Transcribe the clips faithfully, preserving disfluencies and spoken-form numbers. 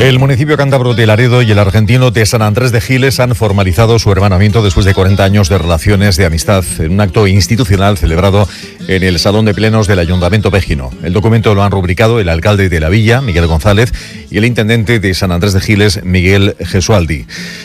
El municipio cántabro de Laredo y el argentino de San Andrés de Giles han formalizado su hermanamiento después de cuarenta años de relaciones de amistad en un acto institucional celebrado en el Salón de Plenos del Ayuntamiento Pejino. El documento lo han rubricado el alcalde de la villa, Miguel González, y el intendente de San Andrés de Giles, Miguel Gesualdi.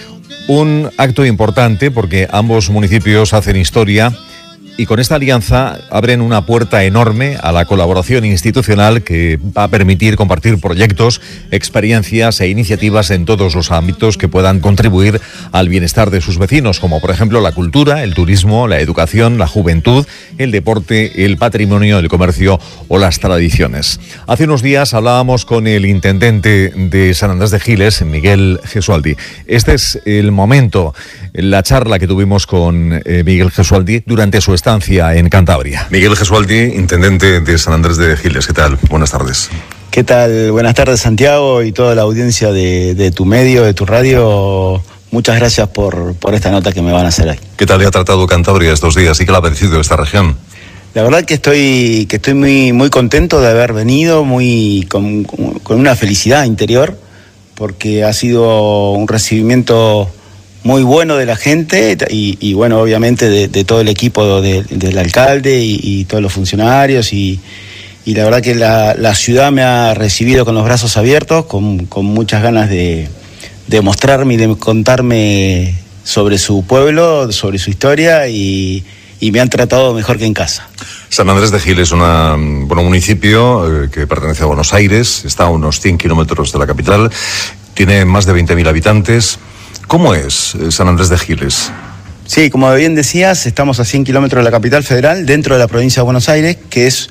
Un acto importante porque ambos municipios hacen historia y con esta alianza abren una puerta enorme a la colaboración institucional que va a permitir compartir proyectos, experiencias e iniciativas en todos los ámbitos que puedan contribuir al bienestar de sus vecinos, como por ejemplo la cultura, el turismo, la educación, la juventud, el deporte, el patrimonio, el comercio o las tradiciones. Hace unos días hablábamos con el intendente de San Andrés de Giles, Miguel Gesualdi. Este es el momento, la charla que tuvimos con eh, Miguel Gesualdi durante su estancia en Cantabria. Miguel Gesualdi, intendente de San Andrés de Giles. ¿Qué tal? Buenas tardes. ¿Qué tal? Buenas tardes, Santiago, y toda la audiencia de, de tu medio, de tu radio. Muchas gracias por, por esta nota que me van a hacer ahí. ¿Qué tal le ha tratado Cantabria estos días y qué le ha parecido esta región? La verdad que estoy que estoy muy muy contento de haber venido, muy con, con una felicidad interior, porque ha sido un recibimiento muy bueno de la gente y, y bueno, obviamente de, de todo el equipo de, del alcalde y, y todos los funcionarios y, y la verdad que la, la ciudad me ha recibido con los brazos abiertos, con, con muchas ganas de, de mostrarme y de contarme sobre su pueblo, sobre su historia y, y me han tratado mejor que en casa. San Andrés de Giles es una, bueno, un municipio eh, que pertenece a Buenos Aires, está a unos cien kilómetros de la capital, tiene más de veinte mil habitantes. ¿Cómo es San Andrés de Giles? Sí, como bien decías, estamos a cien kilómetros de la capital federal, dentro de la provincia de Buenos Aires, que es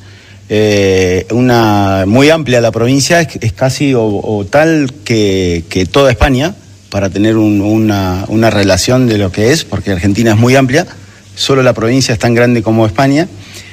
eh, una muy amplia la provincia, es, es casi o, o tal que, que toda España, para tener un, una, una relación de lo que es, porque Argentina es muy amplia, solo la provincia es tan grande como España.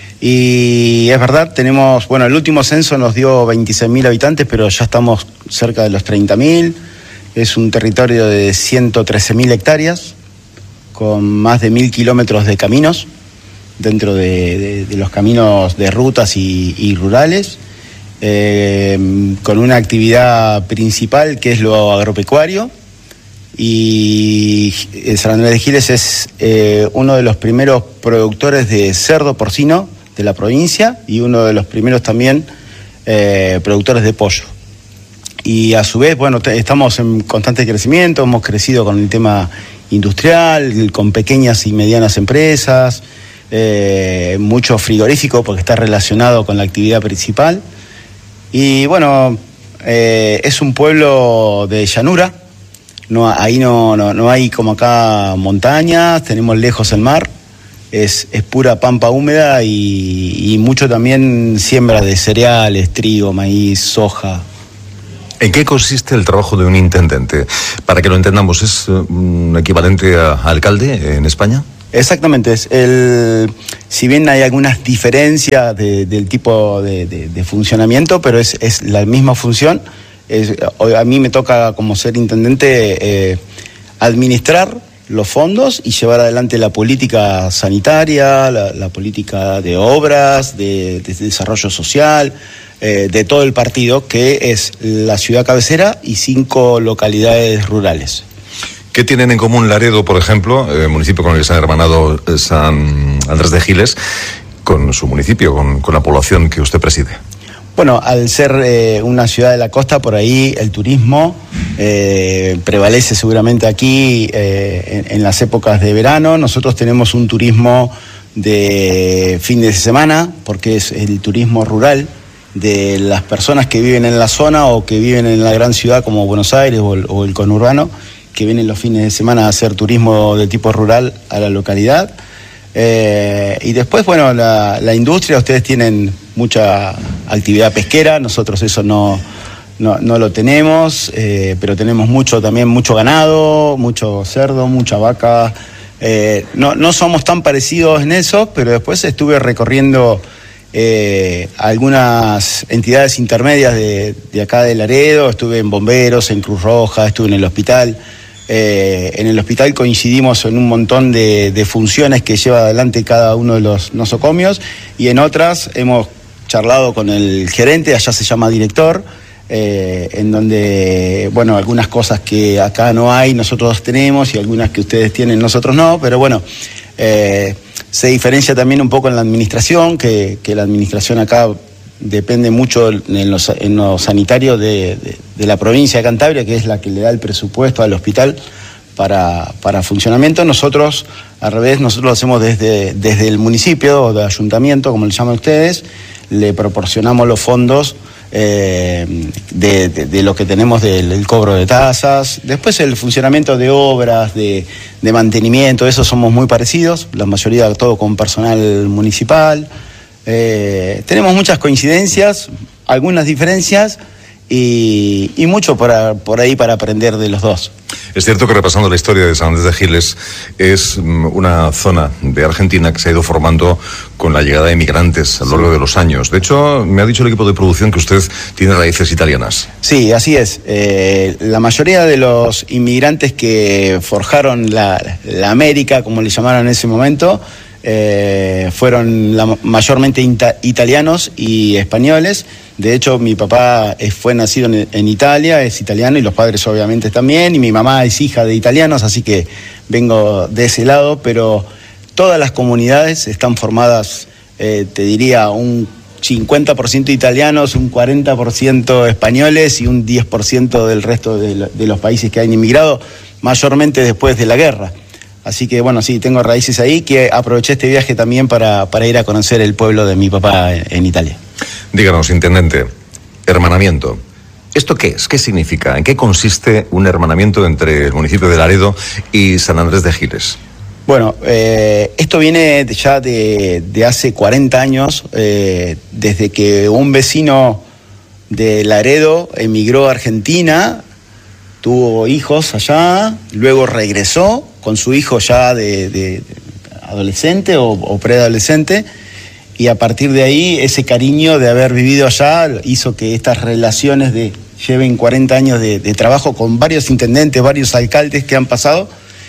Y es verdad, tenemos, bueno, el último censo nos dio veintiséis mil habitantes, pero ya estamos cerca de los treinta mil. Es un territorio de ciento trece mil hectáreas, con más de mil kilómetros de caminos, dentro de, de, de los caminos de rutas y, y rurales, eh, con una actividad principal que es lo agropecuario. Y San Andrés de Giles es eh, uno de los primeros productores de cerdo porcino de la provincia y uno de los primeros también eh, productores de pollo. Y a su vez, bueno, te, estamos en constante crecimiento, hemos crecido con el tema industrial, con pequeñas y medianas empresas, eh, mucho frigorífico porque está relacionado con la actividad principal. Y bueno, eh, es un pueblo de llanura, no, ahí no, no, no hay como acá montañas, tenemos lejos el mar, es, es pura pampa húmeda y, y mucho también siembra de cereales, trigo, maíz, soja. ¿En qué consiste el trabajo de un intendente? Para que lo entendamos, ¿es un equivalente a, a alcalde en España? Exactamente. Es el, si bien hay algunas diferencias de, del tipo de, de, de funcionamiento, pero es, es la misma función. Es, a mí me toca, como ser intendente, eh, administrar los fondos y llevar adelante la política sanitaria, la, la política de obras, de, de desarrollo social, Eh, de todo el partido, que es la ciudad cabecera y cinco localidades rurales. ¿Qué tienen en común Laredo, por ejemplo, el municipio con el que se han hermanado San Andrés de Giles, con su municipio, con, con la población que usted preside? Bueno, al ser eh, una ciudad de la costa, por ahí el turismo eh, prevalece seguramente aquí eh, en, en las épocas de verano. Nosotros tenemos un turismo de fin de semana, porque es el turismo rural, de las personas que viven en la zona o que viven en la gran ciudad como Buenos Aires o el, o el conurbano, que vienen los fines de semana a hacer turismo de tipo rural a la localidad. Eh, y después, bueno, la, la industria, ustedes tienen mucha actividad pesquera, nosotros eso no, no, no lo tenemos, eh, pero tenemos mucho también, mucho ganado, mucho cerdo, mucha vaca. Eh, no, no somos tan parecidos en eso, pero después estuve recorriendo Eh, algunas entidades intermedias de, de acá de Laredo, estuve en Bomberos, en Cruz Roja, estuve en el hospital. Eh, en el hospital coincidimos en un montón de, de funciones que lleva adelante cada uno de los nosocomios y en otras hemos charlado con el gerente, allá se llama director, eh, en donde, bueno, algunas cosas que acá no hay, nosotros tenemos, y algunas que ustedes tienen, nosotros no, pero bueno, eh, se diferencia también un poco en la administración, que, que la administración acá depende mucho en lo, en lo sanitario de, de, de la provincia de Cantabria, que es la que le da el presupuesto al hospital para, para funcionamiento. Nosotros, al revés, nosotros lo hacemos desde, desde el municipio o de ayuntamiento, como le llaman ustedes, le proporcionamos los fondos eh, de, de, de lo que tenemos del, del cobro de tasas. Después el funcionamiento de obras, de, de mantenimiento, eso somos muy parecidos, la mayoría todo con personal municipal. Eh, tenemos muchas coincidencias, algunas diferencias y, y mucho por, por ahí para aprender de los dos. Es cierto que, repasando la historia de San Andrés de Giles, es una zona de Argentina que se ha ido formando con la llegada de inmigrantes a lo largo de los años. De hecho, me ha dicho el equipo de producción que usted tiene raíces italianas. Sí, así es. Eh, la mayoría de los inmigrantes que forjaron la, la América, como le llamaron en ese momento, Eh, fueron la, mayormente ita- italianos y españoles. De hecho, mi papá es, fue nacido en, en Italia, es italiano, y los padres obviamente también, y mi mamá es hija de italianos, así que vengo de ese lado, pero todas las comunidades están formadas, eh, te diría, un cincuenta por ciento italianos, un cuarenta por ciento españoles y un diez por ciento del resto de, lo, de los países que han inmigrado, mayormente después de la guerra. Así que, bueno, sí, tengo raíces ahí, que aproveché este viaje también para, para ir a conocer el pueblo de mi papá en, en Italia. Díganos, intendente, hermanamiento. ¿Esto qué es? ¿Qué significa? ¿En qué consiste un hermanamiento entre el municipio de Laredo y San Andrés de Giles? Bueno, eh, esto viene ya de, de hace cuarenta años, eh, desde que un vecino de Laredo emigró a Argentina, tuvo hijos allá, luego regresó con su hijo ya de, de, de adolescente o, o preadolescente, y a partir de ahí ese cariño de haber vivido allá hizo que estas relaciones de, lleven cuarenta años de, de trabajo con varios intendentes, varios alcaldes que han pasado,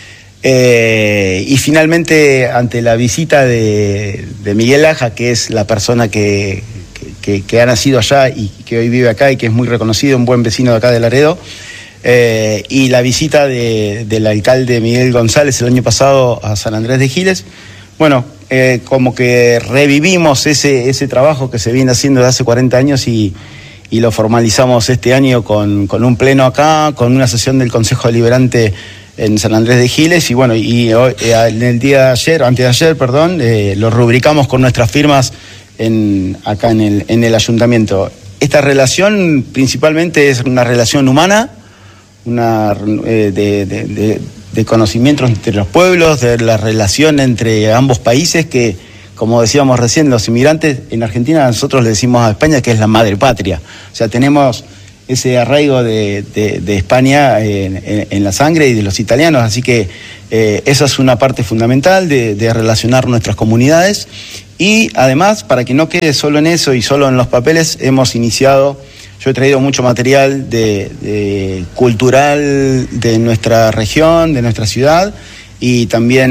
eh, y finalmente ante la visita de, de Miguel Aja, que es la persona que, que, que ha nacido allá y que hoy vive acá y que es muy reconocido, un buen vecino de acá de Laredo, Eh, y la visita de, del alcalde Miguel González el año pasado a San Andrés de Giles, bueno, eh, como que revivimos ese, ese trabajo que se viene haciendo desde hace cuarenta años y, y lo formalizamos este año con, con un pleno acá, con una sesión del Consejo Deliberante en San Andrés de Giles, y bueno, y hoy, eh, en el día de ayer, antes de ayer, perdón, eh, lo rubricamos con nuestras firmas en, acá en el, en el ayuntamiento. Esta relación principalmente es una relación humana, una eh, de, de, de, de conocimientos entre los pueblos, de la relación entre ambos países, que, como decíamos recién, los inmigrantes en Argentina, nosotros le decimos a España que es la madre patria. O sea, tenemos ese arraigo de, de, de España en, en, en la sangre y de los italianos, así que eh, esa es una parte fundamental de, de relacionar nuestras comunidades. Y además, para que no quede solo en eso y solo en los papeles, hemos iniciado... Yo he traído mucho material de, de cultural de nuestra región, de nuestra ciudad, y también